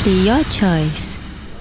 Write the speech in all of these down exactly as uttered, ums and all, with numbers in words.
Simply your choice.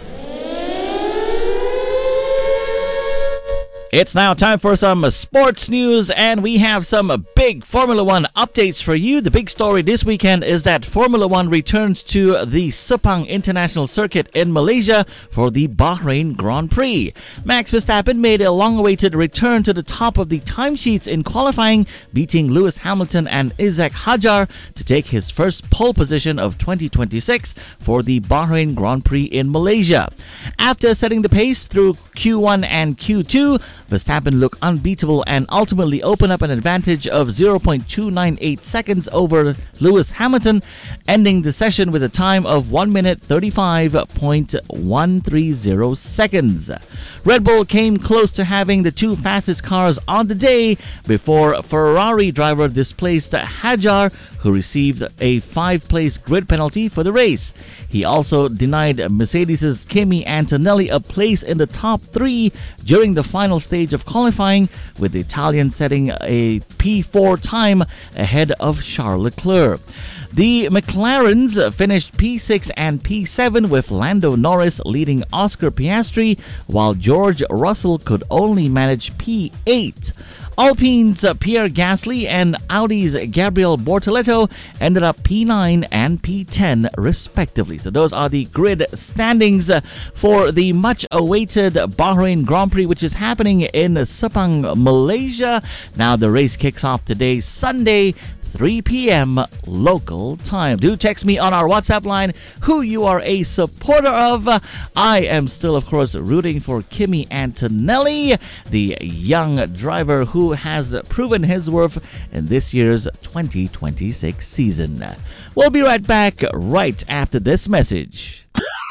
It's now time for some sports news, and we have some big Formula One updates for you. The big story this weekend is that Formula One returns to the Sepang International Circuit in Malaysia for the Bahrain Grand Prix. Max Verstappen made a long-awaited return to the top of the timesheets in qualifying, beating Lewis Hamilton and Isaac Hadjar to take his first pole position of twenty twenty-six for the Bahrain Grand Prix in Malaysia. After setting the pace through Q one and Q two, Verstappen looked unbeatable and ultimately opened up an advantage of zero point two nine eight seconds over Lewis Hamilton, ending the session with a time of one minute thirty-five point one three zero seconds. Red Bull came close to having the two fastest cars on the day before Ferrari driver displaced Hadjar, who received a five-place grid penalty for the race. He also denied Mercedes' Kimi Antonelli a place in the top three during the final stage of qualifying, with the Italian setting a P four time ahead of Charles Leclerc. The McLarens finished P six and P seven, with Lando Norris leading Oscar Piastri, while George Russell could only manage P eight. Alpine's Pierre Gasly and Audi's Gabriel Bortoleto ended up P nine and P ten respectively. So those are the grid standings for the much-awaited Bahrain Grand Prix, which is happening in Sepang, Malaysia. Now the race kicks off today, Sunday, three p.m. local time. Do text me on our WhatsApp line who you are a supporter of. I am still, of course, rooting for Kimi Antonelli, the young driver who has proven his worth in this year's twenty twenty-six season. We'll be right back right after this message.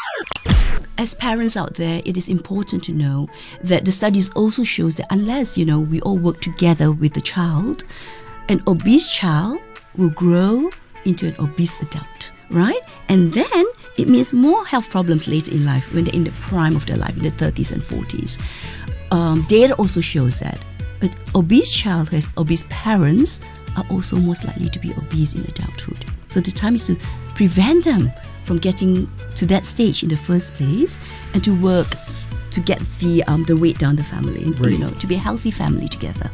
As parents out there, it is important to know that the studies also shows that unless, you know, we all work together with the child, an obese child will grow into an obese adult, right? And then it means more health problems later in life when they're in the prime of their life, in the thirties and forties. Um, data also shows that an obese child who has obese parents are also most likely to be obese in adulthood. So the time is to prevent them from getting to that stage in the first place, and to work to get the um, the weight down the family, right. You know, to be a healthy family together.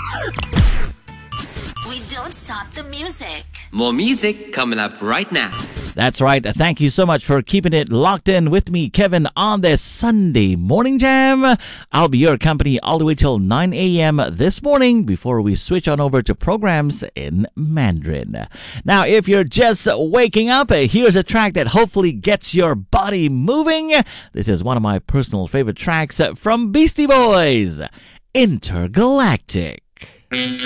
We don't stop the music. More music coming up right now. That's right. Thank you so much for keeping it locked in with me, Kevin, on this Sunday morning jam. I'll be your company all the way till nine a.m. this morning before we switch on over to programs in Mandarin. Now, if you're just waking up, here's a track that hopefully gets your body moving. This is one of my personal favorite tracks from Beastie Boys, Intergalactic. Intergalactic.